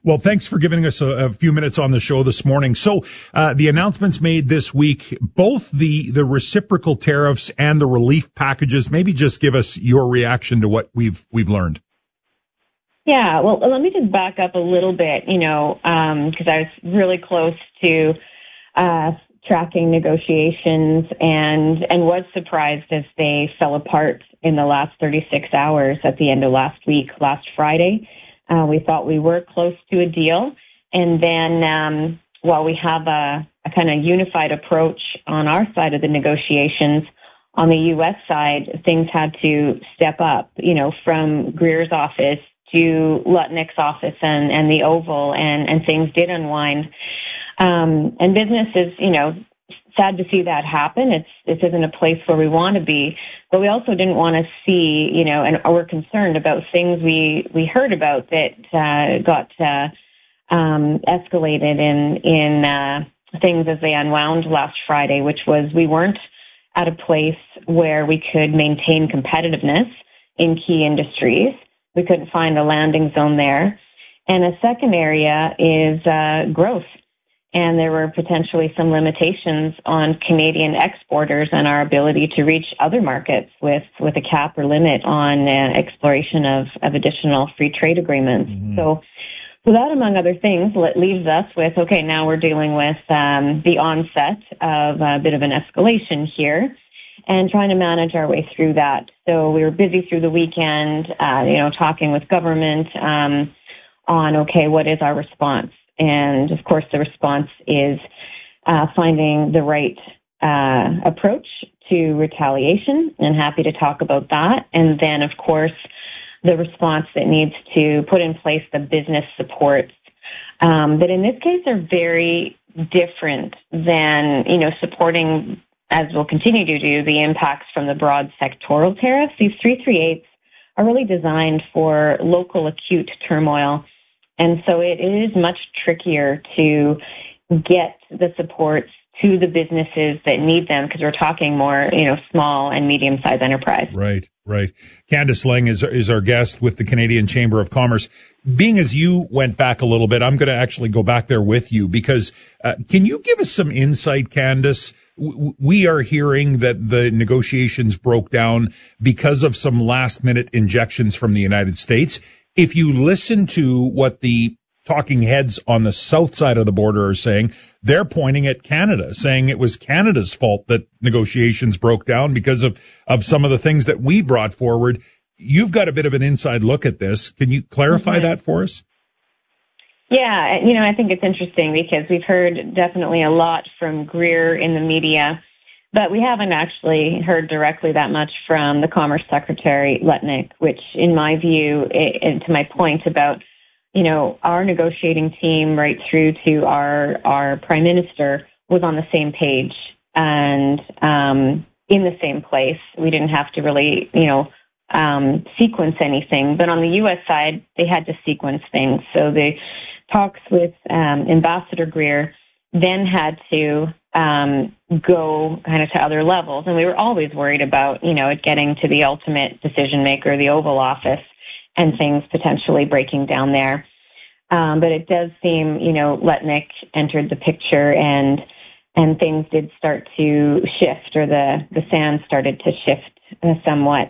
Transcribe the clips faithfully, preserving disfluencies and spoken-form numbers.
Well, thanks for giving us a, a few minutes on the show this morning. So uh, the announcements made this week, both the, the reciprocal tariffs and the relief packages, maybe just give us your reaction to what we've we've learned. Yeah, well, let me just back up a little bit, you know, because um, I was really close to uh, tracking negotiations and, and was surprised as they fell apart in the last thirty-six hours at the end of last week, last Friday. Uh, we thought we were close to a deal. And then um, while we have a, a kind of unified approach on our side of the negotiations, on the U S side, things had to step up, you know, from Greer's office to Lutnick's office and, and the Oval, and, and things did unwind. Um, and business is, you know, sad to see that happen. It's, this isn't a place where we want to be, but we also didn't want to see, you know, and we're concerned about things we, we heard about that, uh, got, uh, um, escalated in, in, uh, things as they unwound last Friday, which was we weren't at a place where we could maintain competitiveness in key industries. We couldn't find a landing zone there. And a second area is, uh, growth. And there were potentially some limitations on Canadian exporters and our ability to reach other markets with, with a cap or limit on uh, exploration of, of additional free trade agreements. Mm-hmm. So, so that, among other things, leaves us with, okay, now we're dealing with um, the onset of a bit of an escalation here and trying to manage our way through that. So we were busy through the weekend, uh, you know, talking with government um, on, okay, what is our response? And, of course, the response is uh, finding the right uh, approach to retaliation, and happy to talk about that. And then, of course, the response that needs to put in place the business supports um, that in this case are very different than, you know, supporting, as we'll continue to do, the impacts from the broad sectoral tariffs. These three thirty-eights are really designed for local acute turmoil. And so it is much trickier to get the supports to the businesses that need them, because we're talking more, you know, small and medium-sized enterprise. Right, right. Candice Lang is is our guest with the Canadian Chamber of Commerce. Being as you went back a little bit, I'm going to actually go back there with you, because uh, can you give us some insight, Candice? W- we are hearing that the negotiations broke down because of some last-minute injections from the United States. If you listen to what the talking heads on the south side of the border are saying, they're pointing at Canada, saying it was Canada's fault that negotiations broke down because of, of some of the things that we brought forward. You've got a bit of an inside look at this. Can you clarify mm-hmm. that for us? Yeah, you know, I think it's interesting because we've heard definitely a lot from Greer in the media, but we haven't actually heard directly that much from the Commerce Secretary, Lutnick, which, in my view, and to my point about, you know, our negotiating team right through to our, our Prime Minister was on the same page and um, in the same place. We didn't have to really, you know, um, sequence anything. But on the U S side, they had to sequence things. So the talks with um, Ambassador Greer then had to um, go kind of to other levels. And we were always worried about, you know, it getting to the ultimate decision maker, the Oval Office, and things potentially breaking down there. Um, but it does seem, you know, Lutnick entered the picture and and things did start to shift, or the, the sand started to shift uh, somewhat.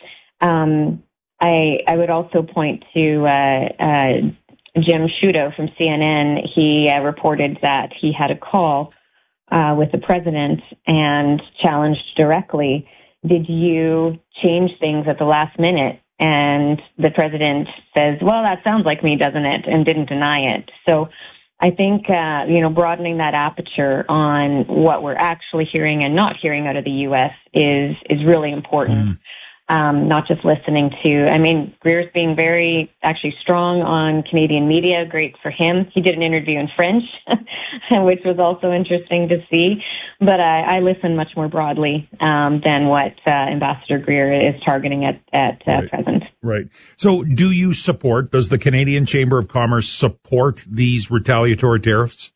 Um, I I would also point to uh, uh, Jim Sciutto from C N N. He uh, reported that he had a call uh, with the president and challenged directly, did you change things at the last minute? And the president says, well, that sounds like me, doesn't it? And didn't deny it. So I think, uh, you know, broadening that aperture on what we're actually hearing and not hearing out of the U S is, is really important. Mm. Um, not just listening to, I mean, Greer's being very actually strong on Canadian media. Great for him. He did an interview in French, which was also interesting to see. But I, I listen much more broadly um, than what uh, Ambassador Greer is targeting at, at uh, right. present. Right. So do you support, does the Canadian Chamber of Commerce support these retaliatory tariffs?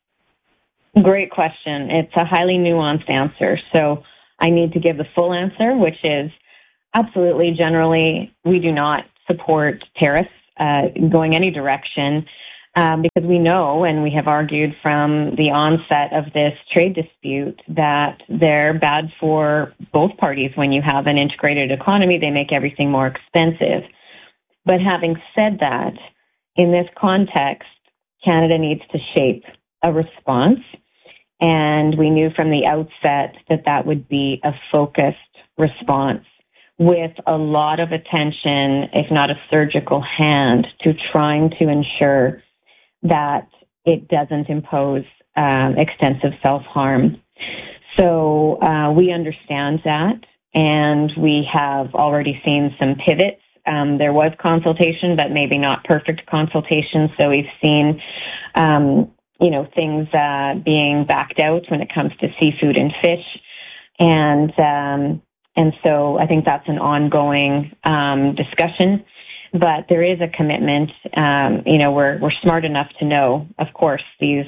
Great question. It's a highly nuanced answer. So I need to give the full answer, which is, absolutely. Generally, we do not support tariffs uh, going any direction. Um, because we know, and we have argued from the onset of this trade dispute, that they're bad for both parties. When you have an integrated economy, they make everything more expensive. But having said that, in this context, Canada needs to shape a response. And we knew from the outset that that would be a focused response with a lot of attention, if not a surgical hand, to trying to ensure that it doesn't impose um, extensive self-harm. So uh, we understand that, and we have already seen some pivots. Um, there was consultation, but maybe not perfect consultation. So we've seen, um, you know, things uh, being backed out when it comes to seafood and fish, and um, and so I think that's an ongoing um, discussion. But there is a commitment. Um, you know, we're we're smart enough to know, of course, these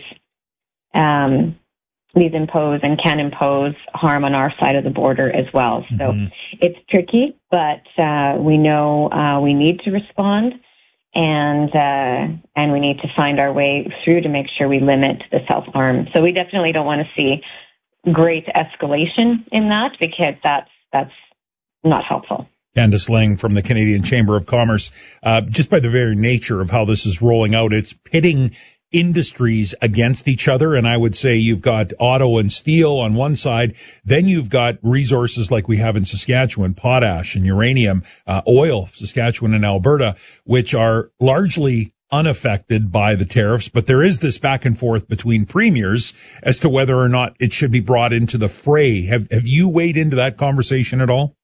um, these impose and can impose harm on our side of the border as well. Mm-hmm. So it's tricky, but uh, we know uh, we need to respond, and uh, and we need to find our way through to make sure we limit the self-harm. So we definitely don't want to see great escalation in that, because that's that's not helpful. Candice Lang from the Canadian Chamber of Commerce. Uh, just by the very nature of how this is rolling out, it's pitting industries against each other. And I would say you've got auto and steel on one side. Then you've got resources like we have in Saskatchewan, potash and uranium, uh, oil, Saskatchewan and Alberta, which are largely unaffected by the tariffs. But there is this back and forth between premiers as to whether or not it should be brought into the fray. Have, have you weighed into that conversation at all?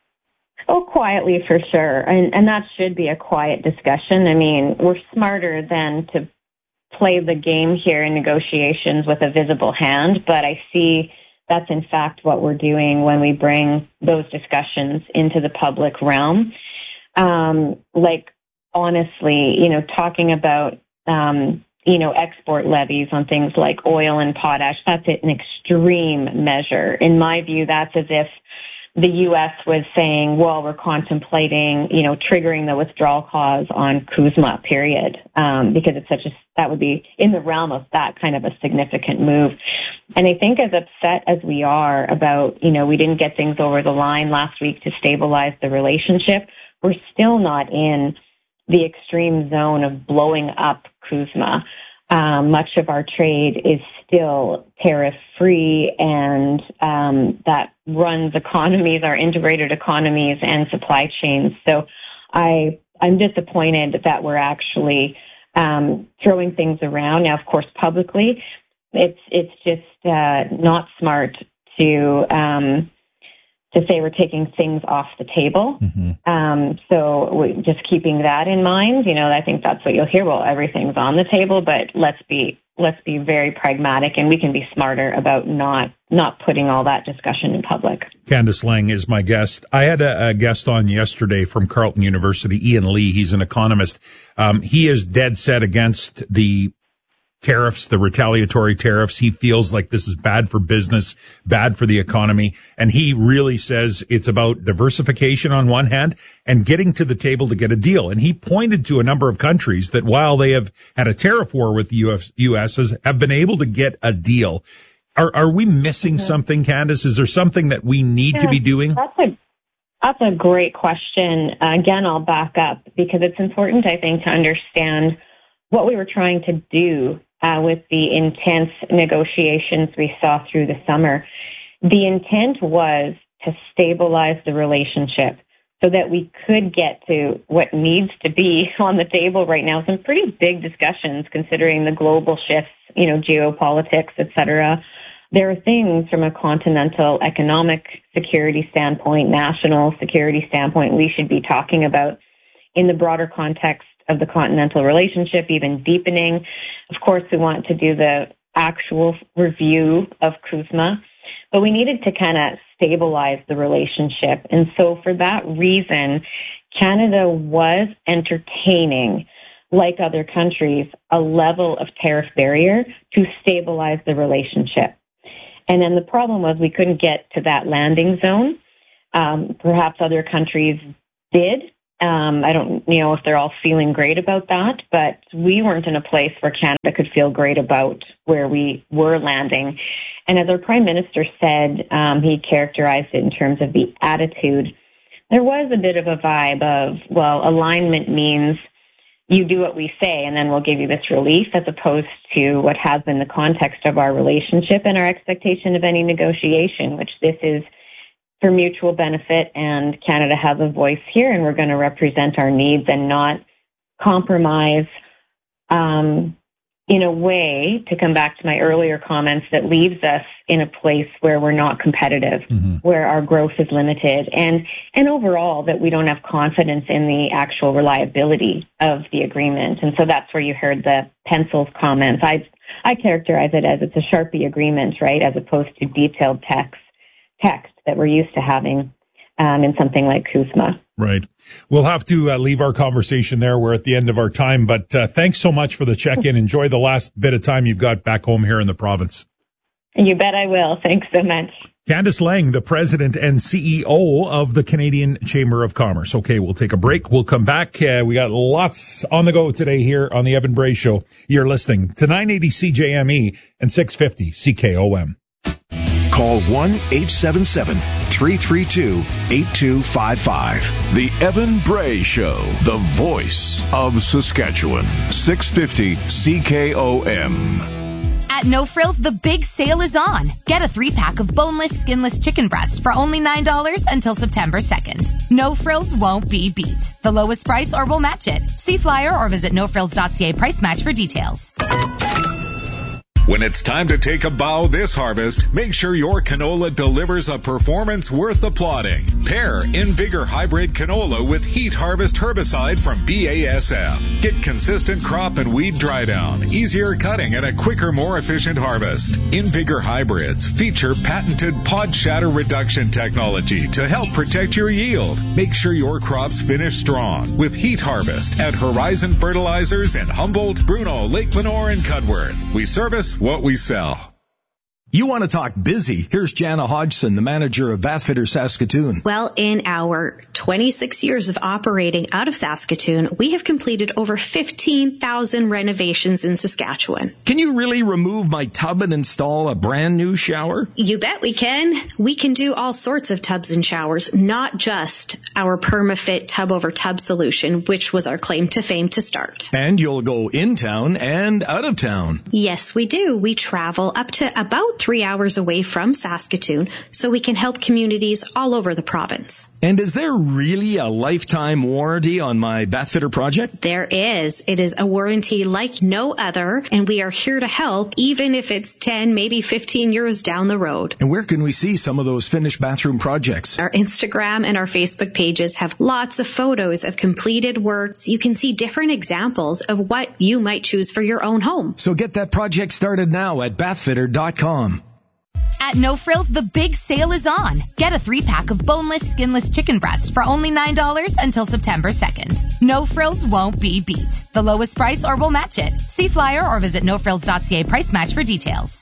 Oh, quietly for sure. And, and that should be a quiet discussion. I mean, we're smarter than to play the game here in negotiations with a visible hand, but I see that's in fact what we're doing when we bring those discussions into the public realm. Um, like, honestly, you know, talking about, um, you know, export levies on things like oil and potash, that's an extreme measure. In my view, that's as if the U S was saying, well, we're contemplating, you know, triggering the withdrawal clause on CUSMA, period, um, because it's such a, that would be in the realm of that kind of a significant move. And I think as upset as we are about, you know, we didn't get things over the line last week to stabilize the relationship, we're still not in the extreme zone of blowing up CUSMA. Um, much of our trade is still tariff-free, and um, that runs economies, our integrated economies and supply chains. So I, I'm disappointed that we're actually um, throwing things around. Now, of course, publicly, it's it's just uh, not smart to um, to say we're taking things off the table. Mm-hmm. Um, so we, just keeping that in mind, you know, I think that's what you'll hear. Well, everything's on the table, but let's be let's be very pragmatic, and we can be smarter about not not putting all that discussion in public. Candice Lang is my guest. I had a, a guest on yesterday from Carleton University, Ian Lee. He's an economist. Um, he is dead set against the tariffs, the retaliatory tariffs. He feels like this is bad for business, bad for the economy. And he really says it's about diversification on one hand and getting to the table to get a deal. And he pointed to a number of countries that, while they have had a tariff war with the U S, have been able to get a deal. Are, are we missing mm-hmm. something, Candice? Is there something that we need yeah, to be doing? That's a, that's a great question. Uh, again, I'll back up because it's important, I think, to understand what we were trying to do Uh, with the intense negotiations we saw through the summer. The intent was to stabilize the relationship so that we could get to what needs to be on the table right now. Some pretty big discussions considering the global shifts, you know, geopolitics, et cetera. There are things from a continental economic security standpoint, national security standpoint, we should be talking about in the broader context of the continental relationship, even deepening. Of course, we want to do the actual review of CUSMA, but we needed to kind of stabilize the relationship. And so for that reason, Canada was entertaining, like other countries, a level of tariff barrier to stabilize the relationship. And then the problem was we couldn't get to that landing zone. Um, perhaps other countries did. Um, I don't know if they're all feeling great about that, but we weren't in a place where Canada could feel great about where we were landing. And as our Prime Minister said, um, he characterized it in terms of the attitude. There was a bit of a vibe of, well, alignment means you do what we say and then we'll give you this relief, as opposed to what has been the context of our relationship and our expectation of any negotiation, which this is for mutual benefit, and Canada has a voice here, and we're going to represent our needs and not compromise um, in a way, to come back to my earlier comments, that leaves us in a place where we're not competitive, mm-hmm. where our growth is limited, and, and overall that we don't have confidence in the actual reliability of the agreement. And so that's where you heard the pencils comments. I, I characterize it as it's a Sharpie agreement, right, as opposed to detailed text. text that we're used to having um, in something like CUSMA. Right. We'll have to uh, leave our conversation there. We're at the end of our time, but uh, thanks so much for the check-in. Enjoy the last bit of time you've got back home here in the province. You bet I will. Thanks so much. Candice Lang, the president and C E O of the Canadian Chamber of Commerce. Okay, we'll take a break. We'll come back. Uh, we got lots on the go today here on the Evan Bray Show. You're listening to nine eighty C J M E and six fifty C K O M. Call one eight seven seven, three three two, eight two five five. The Evan Bray Show, the voice of Saskatchewan. six fifty C K O M. At No Frills, the big sale is on. Get a three-pack of boneless, skinless chicken breast for only nine dollars until September second. No Frills won't be beat. The lowest price or we'll match it. See flyer or visit no frills dot c a price match for details. When it's time to take a bow this harvest, make sure your canola delivers a performance worth applauding. Pair InVigor Hybrid Canola with Heat Harvest Herbicide from B A S F. Get consistent crop and weed dry down, easier cutting, and a quicker, more efficient harvest. InVigor Hybrids feature patented pod shatter reduction technology to help protect your yield. Make sure your crops finish strong with Heat Harvest at Horizon Fertilizers in Humboldt, Bruno, Lake Lenore, and Cudworth. We service what we sell. You want to talk busy? Here's Jana Hodgson, the manager of Bathfitter Saskatoon. Well, in our twenty-six years of operating out of Saskatoon, we have completed over fifteen thousand renovations in Saskatchewan. Can you really remove my tub and install a brand new shower? You bet we can. We can do all sorts of tubs and showers, not just our PermaFit tub over tub solution, which was our claim to fame to start. And you'll go in town and out of town. Yes, we do. We travel up to about three hours away from Saskatoon, so we can help communities all over the province. And is there really a lifetime warranty on my Bathfitter project? There is. It is a warranty like no other, and we are here to help, even if it's ten, maybe fifteen years down the road. And where can we see some of those finished bathroom projects? Our Instagram and our Facebook pages have lots of photos of completed works. You can see different examples of what you might choose for your own home. So get that project started now at bathfitter dot com. At No Frills, the big sale is on. Get a three-pack of boneless, skinless chicken breast for only nine dollars until September second. No Frills won't be beat. The lowest price or we'll match it. See flyer or visit no frills dot c a price match for details.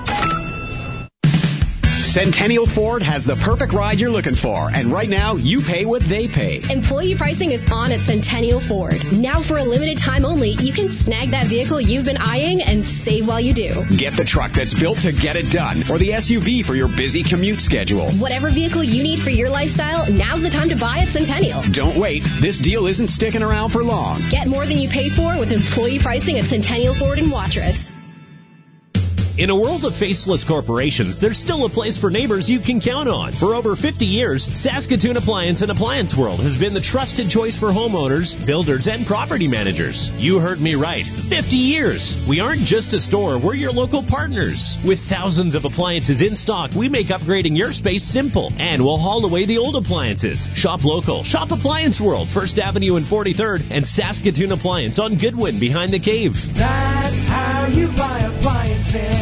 Centennial Ford has the perfect ride you're looking for, and right now, you pay what they pay. Employee pricing is on at Centennial Ford. Now for a limited time only, you can snag that vehicle you've been eyeing and save while you do. Get the truck that's built to get it done, or the S U V for your busy commute schedule. Whatever vehicle you need for your lifestyle, now's the time to buy at Centennial. Don't wait. This deal isn't sticking around for long. Get more than you paid for with employee pricing at Centennial Ford in Watrous. In a world of faceless corporations, there's still a place for neighbors you can count on. For over fifty years, Saskatoon Appliance and Appliance World has been the trusted choice for homeowners, builders, and property managers. You heard me right. fifty years. We aren't just a store, we're your local partners. With thousands of appliances in stock, we make upgrading your space simple. And we'll haul away the old appliances. Shop local. Shop Appliance World, First Avenue and forty-third, and Saskatoon Appliance on Goodwin behind the Cave. That's how you buy appliances.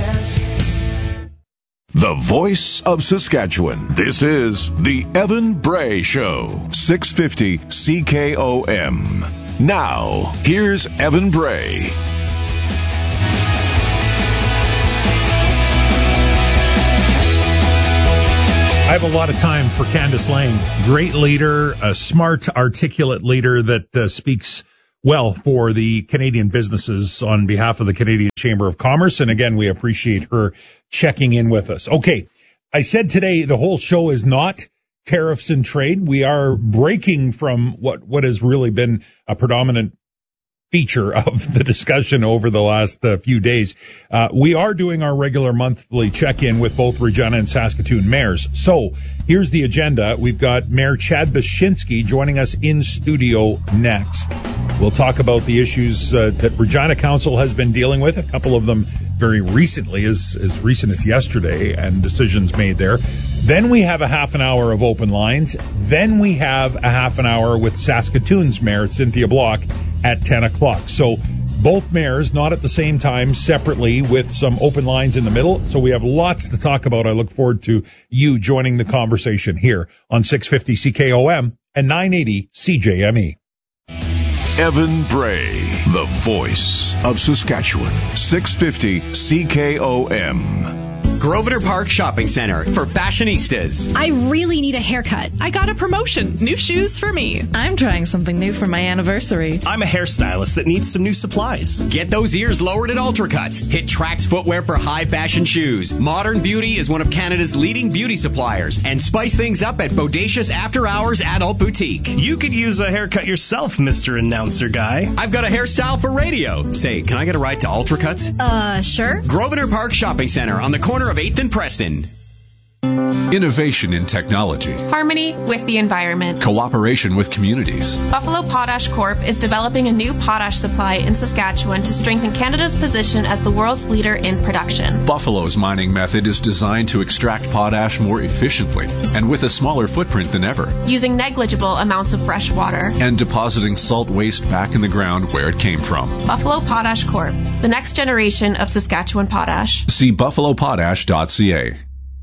The voice of Saskatchewan. This is the Evan Bray Show. six fifty C K O M. Now, here's Evan Bray. I have a lot of time for Candace Lang. Great leader, a smart, articulate leader that uh, speaks well for the Canadian businesses on behalf of the Canadian Chamber of Commerce. And again, we appreciate her checking in with us. Okay, I said today the whole show is not tariffs and trade. We are breaking from what, what has really been a predominant feature of the discussion over the last uh, few days. Uh, we are doing our regular monthly check-in with both Regina and Saskatoon mayors. So here's the agenda. We've got Mayor Chad Baczynski joining us in studio next. We'll talk about the issues uh, that Regina Council has been dealing with, a couple of them very recently, as, as recent as yesterday, and decisions made there. Then we have a half an hour of open lines. Then we have a half an hour with Saskatoon's Mayor, Cynthia Block, at ten o'clock. So both mayors, not at the same time, separately, with some open lines in the middle. So we have lots to talk about. I look forward to you joining the conversation here on six fifty C K O M and nine eighty C J M E. Evan Bray, the voice of Saskatchewan. six fifty C K O M. Grosvenor Park Shopping Center for fashionistas. I really need a haircut. I got a promotion. New shoes for me. I'm trying something new for my anniversary. I'm a hairstylist that needs some new supplies. Get those ears lowered at Ultracuts. Hit Trax Footwear for high fashion shoes. Modern Beauty is one of Canada's leading beauty suppliers. And spice things up at Bodacious After Hours Adult Boutique. You could use a haircut yourself, Mister Announcer Guy. I've got a hairstyle for radio. Say, can I get a ride to Ultracuts? Uh, sure. Grosvenor Park Shopping Center on the corner of eighth and Preston. Innovation in technology. Harmony with the environment. Cooperation with communities. Buffalo Potash Corp is developing a new potash supply in Saskatchewan to strengthen Canada's position as the world's leader in production. Buffalo's mining method is designed to extract potash more efficiently and with a smaller footprint than ever. Using negligible amounts of fresh water. And depositing salt waste back in the ground where it came from. Buffalo Potash Corp, the next generation of Saskatchewan potash. See buffalo potash dot c a.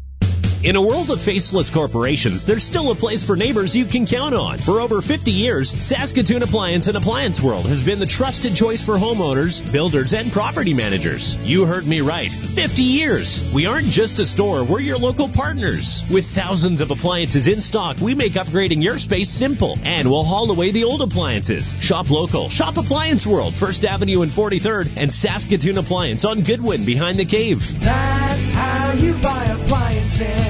In a world of faceless corporations, there's still a place for neighbors you can count on. For over fifty years, Saskatoon Appliance and Appliance World has been the trusted choice for homeowners, builders, and property managers. You heard me right. fifty years. We aren't just a store, we're your local partners. With thousands of appliances in stock, we make upgrading your space simple. And we'll haul away the old appliances. Shop local. Shop Appliance World, First Avenue and forty-third, and Saskatoon Appliance on Goodwin behind the cave. That's how you buy appliances.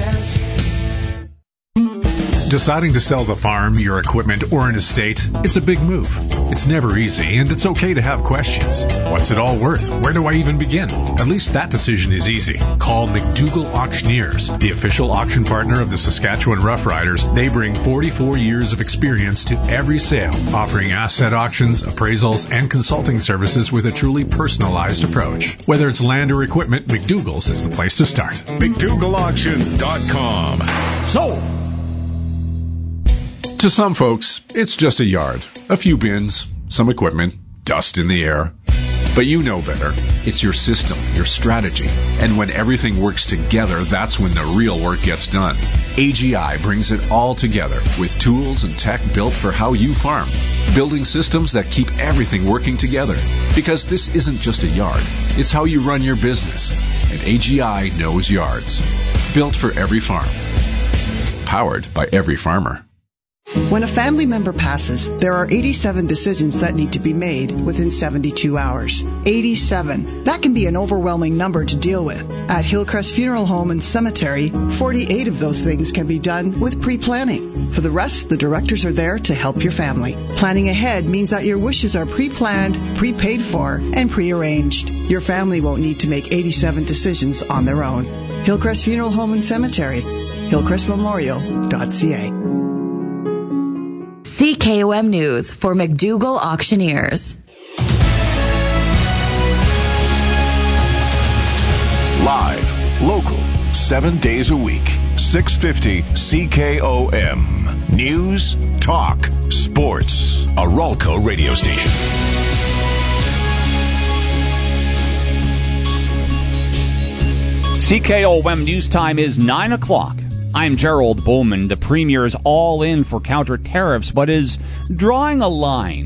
Deciding to sell the farm, your equipment, or an estate, it's a big move. It's never easy, and it's okay to have questions. What's it all worth? Where do I even begin? At least that decision is easy. Call McDougall Auctioneers, the official auction partner of the Saskatchewan Roughriders. They bring forty-four years of experience to every sale, offering asset auctions, appraisals, and consulting services with a truly personalized approach. Whether it's land or equipment, McDougall's is the place to start. McDougall Auction dot com. So, to some folks, it's just a yard, a few bins, some equipment, dust in the air. But you know better. It's your system, your strategy. And when everything works together, that's when the real work gets done. A G I brings it all together with tools and tech built for how you farm. Building systems that keep everything working together. Because this isn't just a yard. It's how you run your business. And A G I knows yards. Built for every farm. Powered by every farmer. When a family member passes, there are eighty-seven decisions that need to be made within seventy-two hours. eighty-seven. That can be an overwhelming number to deal with. At Hillcrest Funeral Home and Cemetery, forty-eight of those things can be done with pre-planning. For the rest, the directors are there to help your family. Planning ahead means that your wishes are pre-planned, pre-paid for, and pre-arranged. Your family won't need to make eighty-seven decisions on their own. Hillcrest Funeral Home and Cemetery, hillcrest memorial dot c a. C K O M News for McDougall Auctioneers. Live, local, seven days a week. six fifty C K O M. News, talk, sports. A Ralco radio station. C K O M News Time is nine o'clock. I'm Gerald Bowman. The Premier is all in for counter tariffs, but is drawing a line.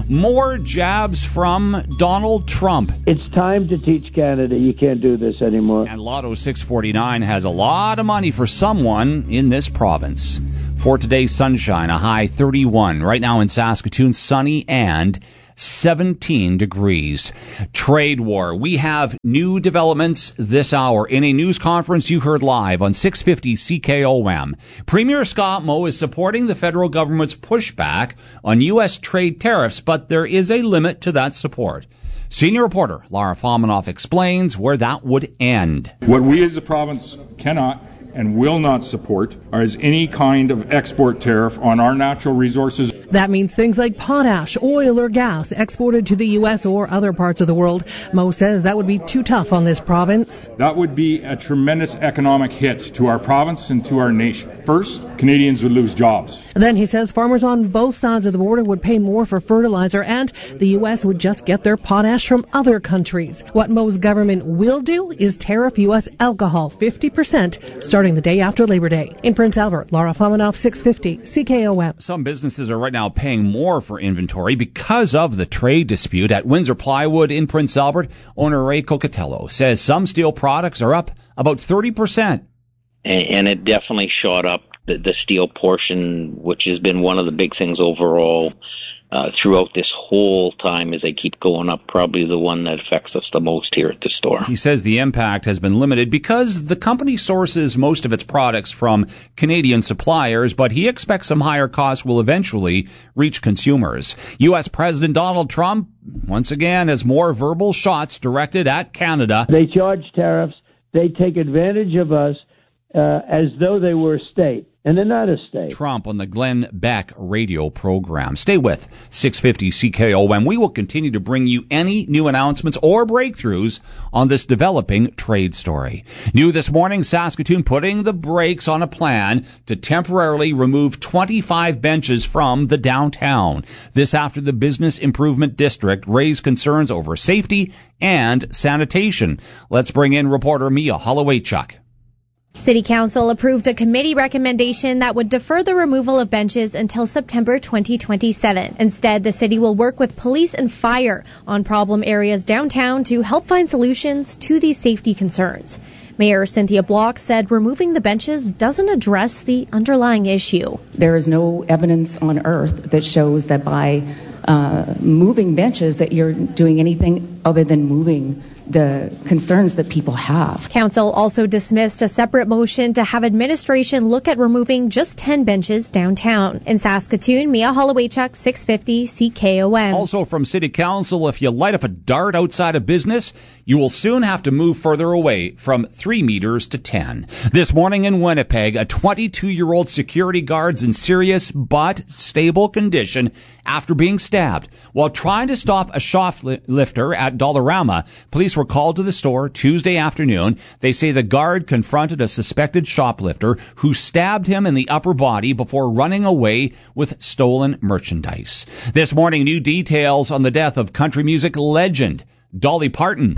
more jabs from Donald Trump. It's time to teach Canada you can't do this anymore. And Lotto six forty-nine has a lot of money for someone in this province. For today's sunshine, a high thirty-one. Right now in Saskatoon, sunny and seventeen degrees. Trade war. We have new developments this hour. In a news conference you heard live on six fifty C K O M, Premier Scott Moe is supporting the federal government's pushback on U S trade tariffs, but there is a limit to that support. Senior reporter Lara Fominoff explains where that would end. What we as a province cannot and will not support is any kind of export tariff on our natural resources. That means things like potash, oil, or gas exported to the U S or other parts of the world. Moe says that would be too tough on this province. That would be a tremendous economic hit to our province and to our nation. First, Canadians would lose jobs. Then he says farmers on both sides of the border would pay more for fertilizer, and the U S would just get their potash from other countries. What Moe's government will do is tariff U S alcohol fifty percent starting the day after Labor Day. In Prince Albert, Lara Fominoff, six fifty C K O M. Some businesses are right now paying more for inventory because of the trade dispute. At Windsor Plywood in Prince Albert, owner Ray Cocatello says some steel products are up about thirty percent. And, and it definitely shot up the, the steel portion, which has been one of the big things overall uh, throughout this whole time as they keep going up, probably the one that affects us the most here at the store. He says the impact has been limited because the company sources most of its products from Canadian suppliers, but he expects some higher costs will eventually reach consumers. U S President Donald Trump, once again, has more verbal shots directed at Canada. They charge tariffs. They take advantage of us uh, as though they were a state. And they're not a state. Trump on the Glenn Beck radio program. Stay with six fifty C K O M. We will continue to bring you any new announcements or breakthroughs on this developing trade story. New this morning, Saskatoon putting the brakes on a plan to temporarily remove twenty-five benches from the downtown. This after the Business Improvement District raised concerns over safety and sanitation. Let's bring in reporter Mia Holloway-Chuck. City Council approved a committee recommendation that would defer the removal of benches until September twenty twenty-seven. Instead, the city will work with police and fire on problem areas downtown to help find solutions to these safety concerns. Mayor Cynthia Block said removing the benches doesn't address the underlying issue. There is no evidence on earth that shows that by uh, moving benches that you're doing anything other than moving the concerns that people have. Council also dismissed a separate motion to have administration look at removing just ten benches downtown. In Saskatoon, Mia Holloway-Chuck, six fifty C K O M. Also from City Council, if you light up a dart outside a business, you will soon have to move further away from three meters to ten. This morning in Winnipeg, a twenty-two-year-old security guard's in serious but stable condition after being stabbed. While trying to stop a shoplifter at Dollarama, police were called to the store Tuesday afternoon. They say the guard confronted a suspected shoplifter who stabbed him in the upper body before running away with stolen merchandise. This morning, new details on the death of country music legend Dolly Parton.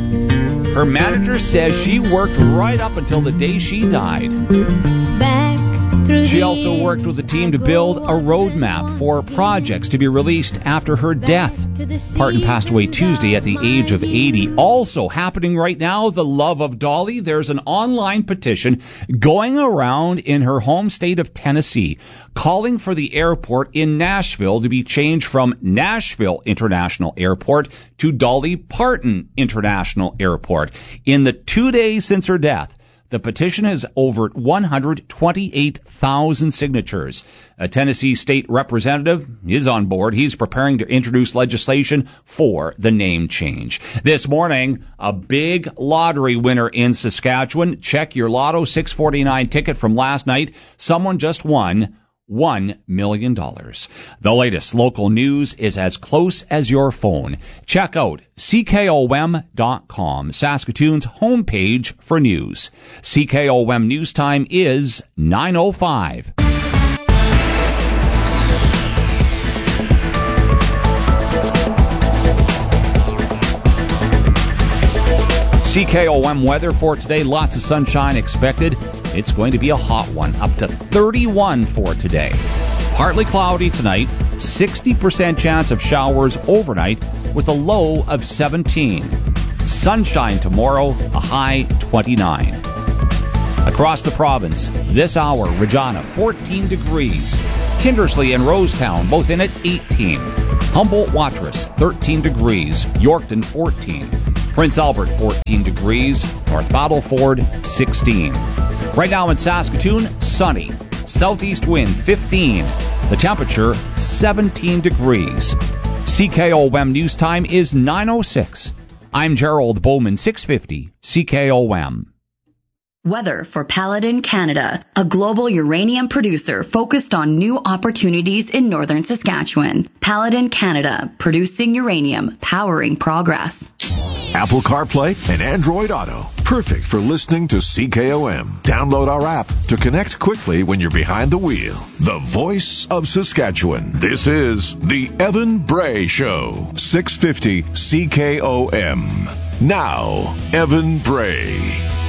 Her manager says she worked right up until the day she died. Back through she also worked with the team to build a roadmap for projects to be released after her death. Parton passed away Tuesday at the age of eighty. Also happening right now, the love of Dolly. There's an online petition going around in her home state of Tennessee calling for the airport in Nashville to be changed from Nashville International Airport to Dolly Parton International Airport. In the two days since her death, the petition has over one hundred twenty-eight thousand signatures. A Tennessee state representative is on board. He's preparing to introduce legislation for the name change. This morning, a big lottery winner in Saskatchewan. Check your Lotto six forty-nine ticket from last night. Someone just won one million dollars. The latest local news is as close as your phone. Check out C K O M dot com, Saskatoon's homepage for news. C K O M News Time is nine oh five. C K O M weather for today. Lots of sunshine expected. It's going to be a hot one, up to thirty-one for today. Partly cloudy tonight. sixty percent chance of showers overnight with a low of seventeen. Sunshine tomorrow, a high twenty-nine. Across the province, this hour, Regina, fourteen degrees. Kindersley and Rosetown, both in at eighteen. Humboldt-Watrous, thirteen degrees. Yorkton, fourteen. Prince Albert, fourteen degrees. North Battleford, sixteen. Right now in Saskatoon, sunny. Southeast wind, fifteen. The temperature, seventeen degrees. C K O M News Time is nine oh six. I'm Gerald Bowman, six fifty C K O M. Weather for Paladin Canada, a global uranium producer focused on new opportunities in northern Saskatchewan. Paladin Canada, producing uranium, powering progress. Apple CarPlay and Android Auto. Perfect for listening to C K O M. Download our app to connect quickly when you're behind the wheel. The voice of Saskatchewan. This is the Evan Bray Show. six fifty C K O M. Now, Evan Bray.